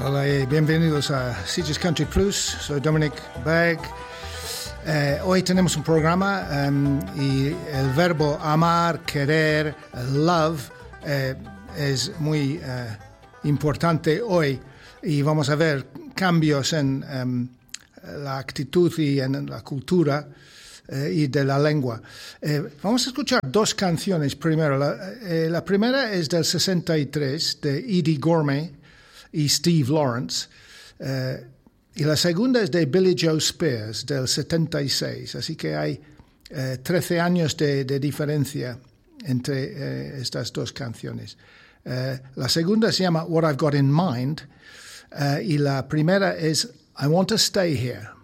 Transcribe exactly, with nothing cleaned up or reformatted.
Hola y bienvenidos a Sitges Country Plus. Soy Dominic Begg. Eh, hoy tenemos un programa um, y el verbo amar, querer, love, eh, es muy uh, importante hoy y vamos a ver cambios en um, la actitud y en la cultura eh, y de la lengua. Eh, vamos a escuchar dos canciones primero. La, eh, la primera es del sesenta y tres de Eddie Gormé y Steve Lawrence, eh, y la segunda es de Billy Joe Spears del setenta y seis, así que hay eh, trece años de, de diferencia entre eh, estas dos canciones. Eh, la segunda se llama What I've Got in Mind, eh, y la primera es I Want to Stay Here.